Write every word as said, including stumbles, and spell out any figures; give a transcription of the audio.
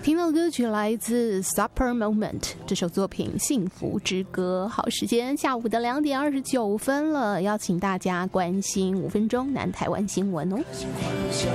听到的歌曲来自 Supper Moment 这首作品《幸福之歌》。好，时间下午的两点二十九分了，邀请大家关心五分钟南台湾新闻哦。